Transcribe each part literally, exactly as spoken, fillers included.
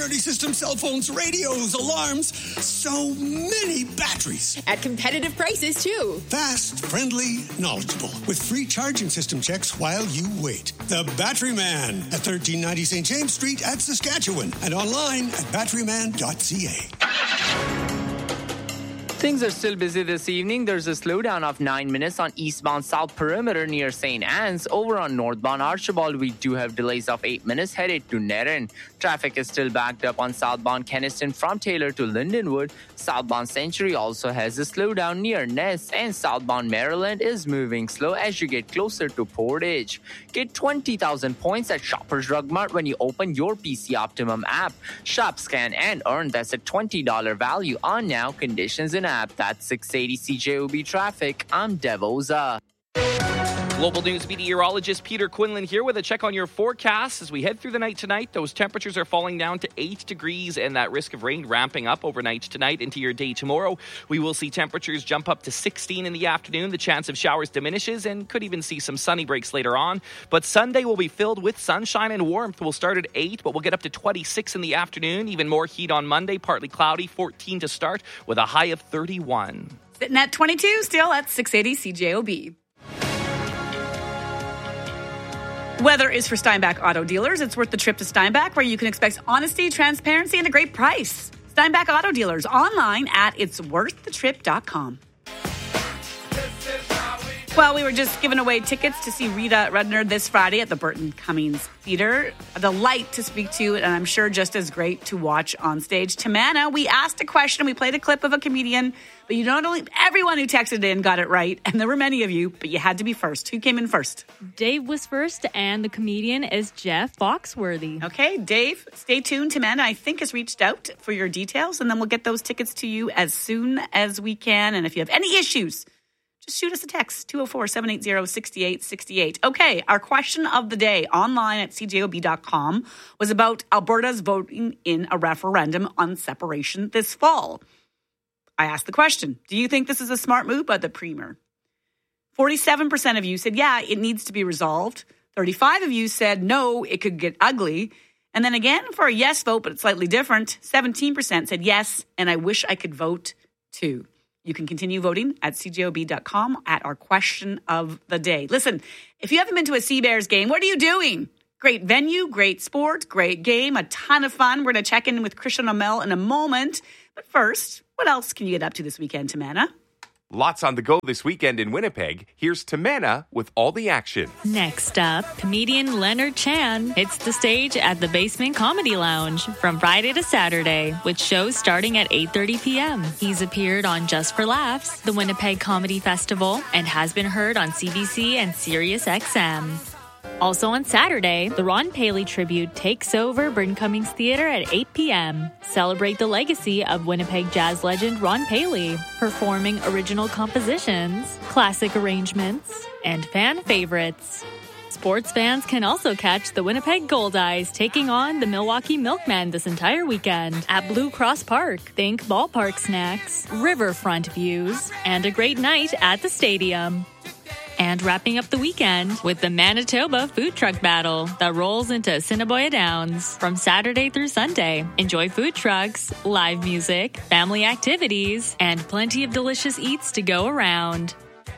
System, cell phones, radios, alarms, so many batteries. At competitive prices, too. Fast, friendly, knowledgeable, with free charging system checks while you wait. The Battery Man at thirteen ninety Saint James Street at Saskatchewan and online at battery man dot c a. Things are still busy this evening. There's a slowdown of nine minutes on eastbound South Perimeter near Saint Anne's. Over on northbound Archibald, we do have delays of eight minutes headed to Nerin. Traffic is still backed up on southbound Kenniston from Taylor to Lindenwood. Southbound Century also has a slowdown near Ness, and southbound Maryland is moving slow as you get closer to Portage. Get twenty thousand points at Shoppers Drug Mart when you open your P C Optimum app. Shop, scan, and earn. That's a twenty dollars value on now. Conditions in app. That's six eighty C J O B traffic. I'm Devoza. Global News meteorologist Peter Quinlan here with a check on your forecast. As we head through the night tonight, those temperatures are falling down to eight degrees and that risk of rain ramping up overnight tonight into your day tomorrow. We will see temperatures jump up to sixteen in the afternoon. The chance of showers diminishes and could even see some sunny breaks later on. But Sunday will be filled with sunshine and warmth. We'll start at eight, but we'll get up to twenty-six in the afternoon. Even more heat on Monday, partly cloudy, fourteen to start with a high of thirty-one. Sitting at twenty-two still at six eighty C J O B. Weather is for Steinbach Auto Dealers. It's worth the trip to Steinbach, where you can expect honesty, transparency, and a great price. Steinbach Auto Dealers, online at its worth the trip dot com. Well, we were just giving away tickets to see Rita Rudner this Friday at the Burton Cummings Theatre. A delight to speak to, and I'm sure just as great to watch on stage. Tamana, we asked a question. We played a clip of a comedian, but you not only everyone who texted in got it right, and there were many of you, but you had to be first. Who came in first? Dave was first, and the comedian is Jeff Foxworthy. Okay, Dave, stay tuned. Tamana, I think, has reached out for your details, and then we'll get those tickets to you as soon as we can. And if you have any issues, just shoot us a text, two oh four, seven eight zero, six eight six eight. Okay, our question of the day online at c j o b dot com was about Alberta's voting in a referendum on separation this fall. I asked the question, do you think this is a smart move by the Premier? forty-seven percent of you said, yeah, it needs to be resolved. thirty-five of you said, no, it could get ugly. And then again, for a yes vote, but it's slightly different, seventeen percent said yes, and I wish I could vote too. You can continue voting at c j o b dot com at our question of the day. Listen, if you haven't been to a Sea Bears game, what are you doing? Great venue, great sport, great game, a ton of fun. We're going to check in with Christian O'Mell in a moment. But first, what else can you get up to this weekend, Tamana? Lots on the go this weekend in Winnipeg. Here's Tamana with all the action. Next up, comedian Leonard Chan hits the stage at the Basement Comedy Lounge from Friday to Saturday, with shows starting at eight thirty p.m. He's appeared on Just for Laughs, the Winnipeg Comedy Festival, and has been heard on C B C and Sirius X M. Also on Saturday, the Ron Paley tribute takes over Burton Cummings Theatre at eight p.m. Celebrate the legacy of Winnipeg jazz legend Ron Paley, performing original compositions, classic arrangements, and fan favorites. Sports fans can also catch the Winnipeg Goldeyes taking on the Milwaukee Milkmen this entire weekend at Blue Cross Park. Think ballpark snacks, riverfront views, and a great night at the stadium. And wrapping up the weekend with the Manitoba Food Truck Battle that rolls into Assiniboia Downs from Saturday through Sunday. Enjoy food trucks, live music, family activities, and plenty of delicious eats to go around.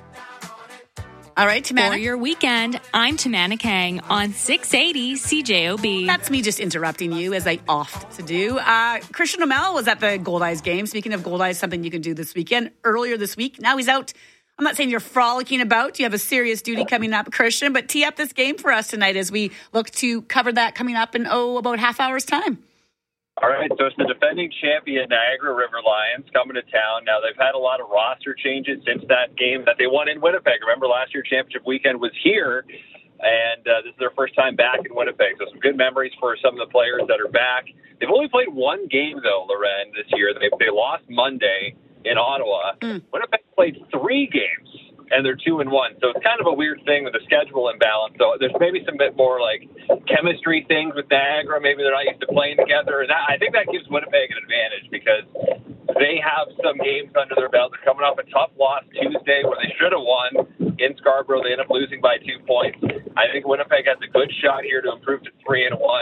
All right, Tamana. For your weekend, I'm Tamana Kang on six eighty C J O B. That's me just interrupting you, as I oft to do. Uh, Christian O'Mell was at the Goldeyes game. Speaking of Goldeyes, something you can do this weekend. Earlier this week, now he's out. I'm not saying you're frolicking about. You have a serious duty coming up, Christian, but tee up this game for us tonight as we look to cover that coming up in, oh, about half hour's time. All right, so it's the defending champion Niagara River Lions coming to town. Now, they've had a lot of roster changes since that game that they won in Winnipeg. Remember, last year championship weekend was here, and uh, this is their first time back in Winnipeg. So some good memories for some of the players that are back. They've only played one game, though, Loren, this year. They, they lost Monday in Ottawa. Mm. Winnipeg played three games, and they're two and one. So it's kind of a weird thing with the schedule imbalance. So there's maybe some bit more like chemistry things with Niagara. Maybe they're not used to playing together. And that, I think that gives Winnipeg an advantage because they have some games under their belt. They're coming off a tough loss Tuesday where they should have won in Scarborough. They end up losing by two points. I think Winnipeg has a good shot here to improve to three and one.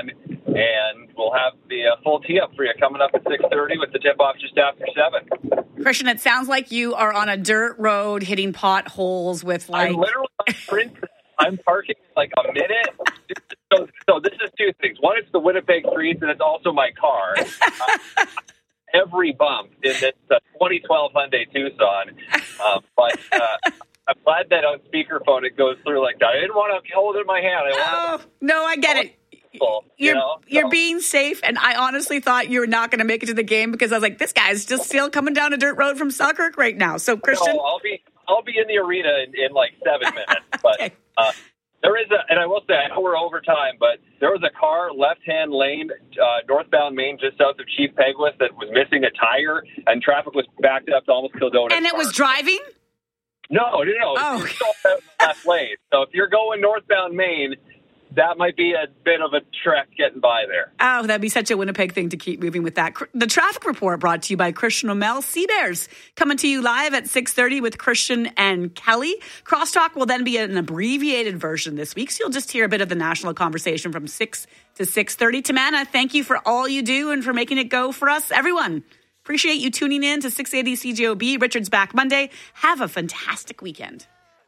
and we'll have the uh, full tee up for you coming up at six thirty with the tip-off just after seven. Christian, it sounds like you are on a dirt road hitting potholes with like... I'm literally on Princess. I'm parking like a minute. So, so this is two things. One, it's the Winnipeg Freeze, and it's also my car. uh, every bump in this uh, twenty twelve Hyundai Tucson. Um, but uh, I'm glad that on speakerphone it goes through like that. I didn't want to hold it in my hand. I oh, to, no, I get it. People, you're you know? you're so. being safe, and I honestly thought you were not going to make it to the game because I was like, this guy's just still coming down a dirt road from Selkirk right now. So, Christian, no, I'll be I'll be in the arena in, in like seven minutes. But okay. uh, there is a, and I will say, I know we're over time, but there was a car left-hand lane uh, northbound Main just south of Chief Peguis that was missing a tire, and traffic was backed up to almost Kildona. And it was driving? No, no, no. Oh. It's still out in the left lane. So if you're going northbound Main, that might be a bit of a trek getting by there. Oh, that'd be such a Winnipeg thing to keep moving with that. The traffic report brought to you by Christian O'Mell. Sea Bears coming to you live at six thirty with Christian and Kelly. Crosstalk will then be an abbreviated version this week, so you'll just hear a bit of the national conversation from six to six thirty. Tamanna, thank you for all you do and for making it go for us. Everyone, appreciate you tuning in to six eighty C J O B. Richard's back Monday. Have a fantastic weekend.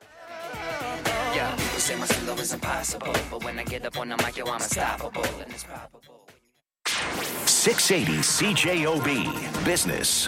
Yeah, people say my love is impossible, but when I get up on the mic, yo, I'm unstoppable, and it's probable. six eighty C J O B Business.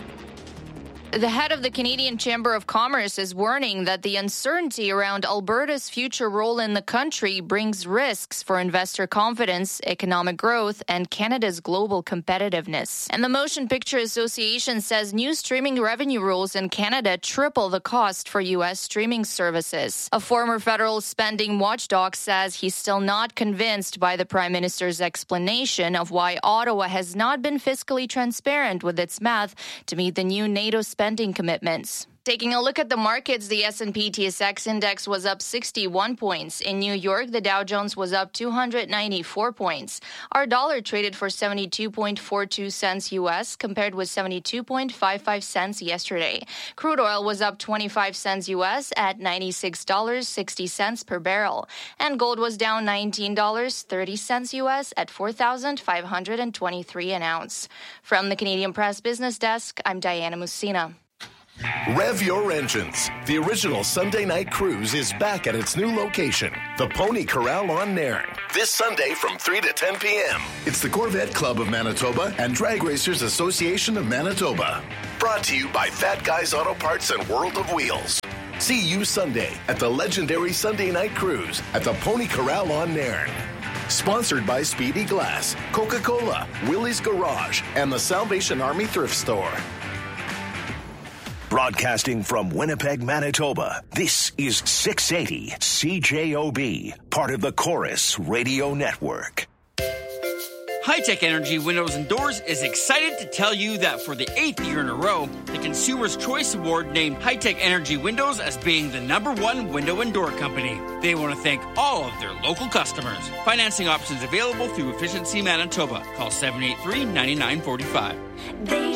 The head of the Canadian Chamber of Commerce is warning that the uncertainty around Alberta's future role in the country brings risks for investor confidence, economic growth, and Canada's global competitiveness. And the Motion Picture Association says new streaming revenue rules in Canada triple the cost for U S streaming services. A former federal spending watchdog says he's still not convinced by the Prime Minister's explanation of why Ottawa has not been fiscally transparent with its math to meet the new NATO spending spending commitments. Taking a look at the markets, the S and P T S X index was up sixty-one points. In New York, the Dow Jones was up two hundred ninety-four points. Our dollar traded for seventy-two point four two cents U S compared with seventy-two point five five cents yesterday. Crude oil was up twenty-five cents U S at ninety-six dollars and sixty cents per barrel. And gold was down nineteen dollars and thirty cents U S at four thousand five hundred twenty-three an ounce. From the Canadian Press Business Desk, I'm Diana Musina. Rev your engines. The original Sunday night cruise is back at its new location, the Pony Corral on Nairn, this Sunday from three to ten p.m. It's the Corvette Club of Manitoba and Drag Racers Association of Manitoba. Brought to you by Fat Guys Auto Parts and World of Wheels. See you Sunday at the legendary Sunday night cruise at the Pony Corral on Nairn. Sponsored by Speedy Glass, Coca-Cola, Willie's Garage, and the Salvation Army Thrift Store. Broadcasting from Winnipeg, Manitoba, this is six eighty C J O B, part of the Chorus Radio Network. High-Tech Energy Windows and Doors is excited to tell you that for the eighth year in a row, the Consumer's Choice Award named High-Tech Energy Windows as being the number one window and door company. They want to thank all of their local customers. Financing options available through Efficiency Manitoba. Call seven eight three, nine nine four five.